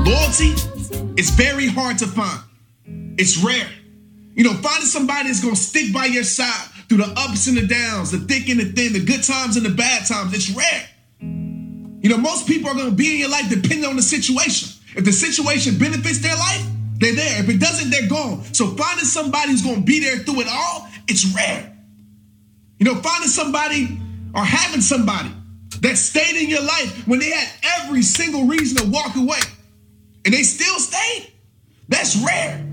Loyalty is very hard to find. It's rare. You know, finding somebody that's going to stick by your side through the ups and the downs, the thick and the thin, the good times and the bad times, it's rare. You know, most people are going to be in your life depending on the situation. If the situation benefits their life, they're there. If it doesn't, they're gone. So finding somebody who's going to be there through it all, it's rare. You know, finding somebody or having somebody that stayed in your life when they had every single reason to walk away and they still stayed, that's rare.